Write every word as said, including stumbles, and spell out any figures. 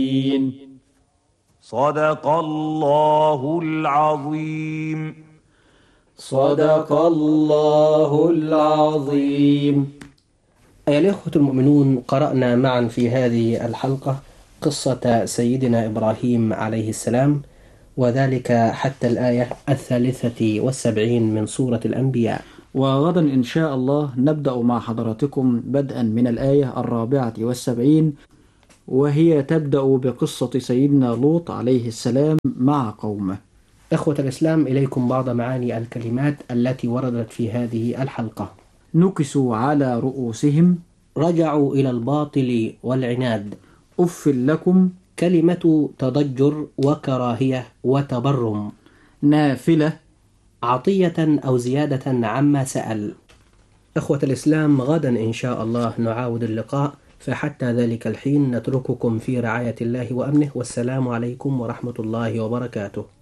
صدق الله العظيم. صدق الله العظيم. أيها الإخوة المؤمنون، قرأنا معا في هذه الحلقة قصة سيدنا إبراهيم عليه السلام، وذلك حتى الآية الثالثة والسبعين من سورة الأنبياء. وغدا إن شاء الله نبدأ مع حضراتكم بدءا من الآية الرابعة والسبعين، وهي تبدأ بقصة سيدنا لوط عليه السلام مع قومه. إخوة الإسلام، إليكم بعض معاني الكلمات التي وردت في هذه الحلقة. نكسوا على رؤوسهم، رجعوا إلى الباطل والعناد، أف لكم، كلمة تضجر وكراهية وتبرم، نافلة، عطية أو زيادة عما سأل. إخوة الإسلام، غدا إن شاء الله نعاود اللقاء، فحتى ذلك الحين نترككم في رعاية الله وأمنه، والسلام عليكم ورحمة الله وبركاته.